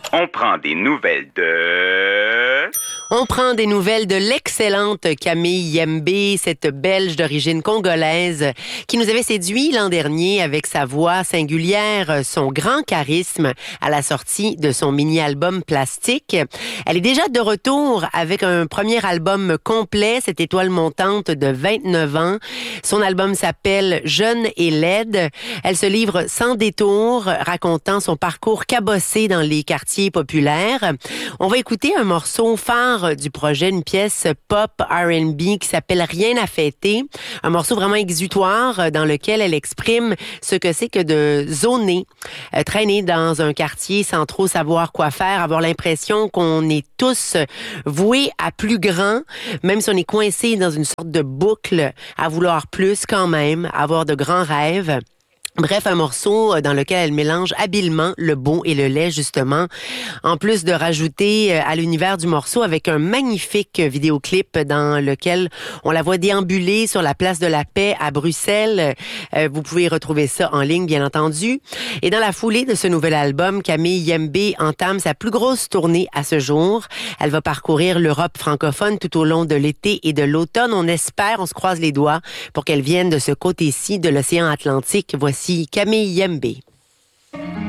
On prend des nouvelles de... On prend des nouvelles de l'excellente Camille Yembe, cette Belge d'origine congolaise qui nous avait séduit l'an dernier avec sa voix singulière, son grand charisme à la sortie de son mini-album Plastique. Elle est déjà de retour avec un premier album complet, cette étoile montante de 29 ans. Son album s'appelle Jeune et laide. Elle se livre sans détour, racontant son parcours cabossé dans les quartiers populaires. On va écouter un morceau phare du projet, une pièce pop R&B qui s'appelle Rien à fêter. Un morceau vraiment exutoire dans lequel elle exprime ce que c'est que de zoner, traîner dans un quartier sans trop savoir quoi faire, avoir l'impression qu'on est tous voués à plus grand, même si on est coincé dans une sorte de boucle, à vouloir plus quand même, avoir de grands rêves. Bref, un morceau dans lequel elle mélange habilement le beau et le laid, justement. En plus de rajouter à l'univers du morceau avec un magnifique vidéoclip dans lequel on la voit déambuler sur la place de la Paix à Bruxelles. Vous pouvez retrouver ça en ligne, bien entendu. Et dans la foulée de ce nouvel album, Camille Yembe entame sa plus grosse tournée à ce jour. Elle va parcourir l'Europe francophone tout au long de l'été et de l'automne. On espère, on se croise les doigts pour qu'elle vienne de ce côté-ci de l'océan Atlantique. Voici Camille Yembe.